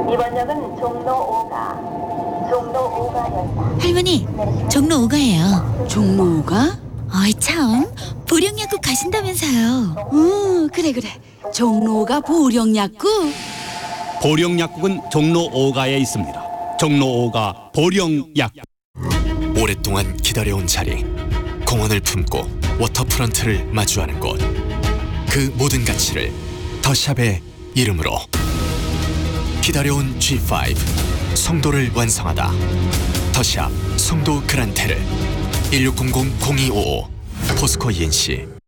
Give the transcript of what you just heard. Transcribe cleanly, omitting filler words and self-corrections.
이번 역은 종로 5가역이다. 할머니, 종로 5가예요. 종로 5가? 어이 참, 보령약국 가신다면서요. 그래. 종로 5가 보령약국? 보령약국은 종로 5가에 있습니다. 종로 5가 보령약국. 오랫동안 기다려온 자리, 공원을 품고 워터프런트를 마주하는 곳. 그 모든 가치를 더샵의 이름으로. 기다려온 G5 송도를 완성하다. 더샵 송도 그란테르 1600-0255 포스코 ENC